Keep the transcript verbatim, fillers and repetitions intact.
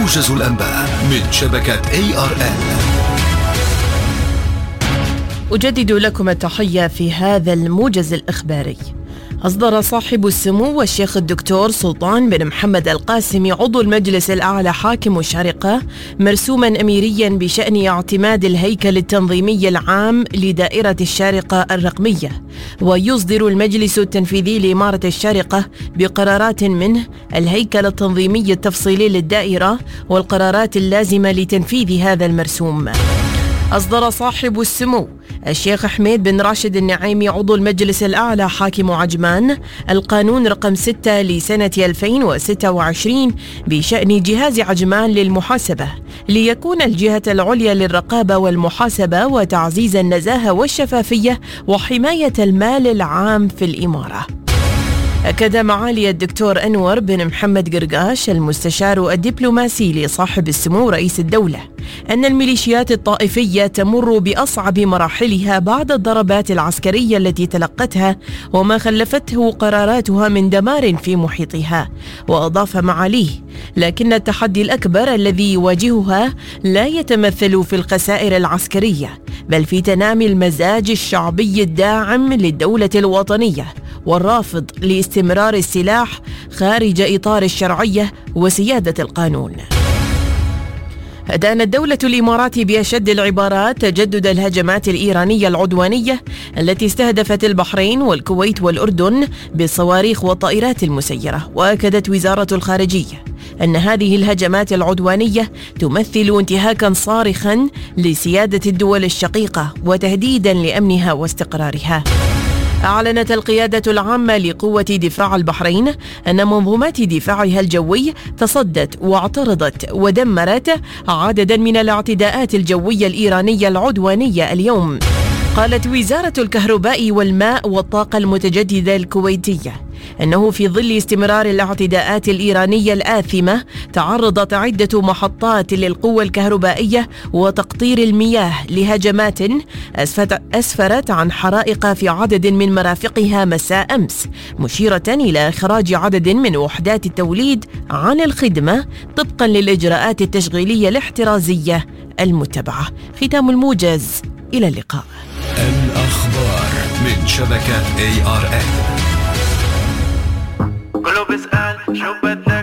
موجز الأنباء من شبكة إيه آر إل. أجدد لكم التحية في هذا الموجز الإخباري. أصدر صاحب السمو والشيخ الدكتور سلطان بن محمد القاسمي عضو المجلس الأعلى حاكم الشارقة مرسوما أميريا بشأن اعتماد الهيكل التنظيمي العام لدائرة الشارقة الرقمية، ويصدر المجلس التنفيذي لإمارة الشارقة بقرارات منه الهيكل التنظيمي التفصيلي للدائرة والقرارات اللازمة لتنفيذ هذا المرسوم. أصدر صاحب السمو الشيخ حميد بن راشد النعيمي عضو المجلس الأعلى حاكم عجمان القانون رقم ستة لسنة ألفين وستة وعشرين بشأن جهاز عجمان للمحاسبة، ليكون الجهة العليا للرقابة والمحاسبة وتعزيز النزاهة والشفافية وحماية المال العام في الإمارة. أكد معالي الدكتور أنور بن محمد قرقاش المستشار الدبلوماسي لصاحب السمو رئيس الدولة أن الميليشيات الطائفية تمر بأصعب مراحلها بعد الضربات العسكرية التي تلقتها وما خلفته قراراتها من دمار في محيطها. وأضاف معاليه: لكن التحدي الأكبر الذي يواجهها لا يتمثل في الخسائر العسكرية، بل في تنامي المزاج الشعبي الداعم للدولة الوطنية والرافض لاستمرار السلاح خارج إطار الشرعية وسيادة القانون. أدانت دولة الإمارات بأشد العبارات تجدد الهجمات الإيرانية العدوانية التي استهدفت البحرين والكويت والأردن بالصواريخ والطائرات المسيرة. وأكدت وزارة الخارجية أن هذه الهجمات العدوانية تمثل انتهاكا صارخا لسيادة الدول الشقيقة وتهديدا لأمنها واستقرارها. أعلنت القيادة العامة لقوة دفاع البحرين أن منظومات دفاعها الجوي تصدت واعترضت ودمرت عددا من الاعتداءات الجوية الإيرانية العدوانية اليوم. قالت وزارة الكهرباء والماء والطاقة المتجددة الكويتية أنه في ظل استمرار الاعتداءات الإيرانية الآثمة تعرضت عدة محطات للقوة الكهربائية وتقطير المياه لهجمات أسفرت عن حرائق في عدد من مرافقها مساء أمس، مشيرة إلى إخراج عدد من وحدات التوليد عن الخدمة طبقا للإجراءات التشغيلية الاحترازية المتبعة. ختام الموجز، إلى اللقاء. الأخبار من شبكة إيه آر إل. كله بيسأل شو بدنا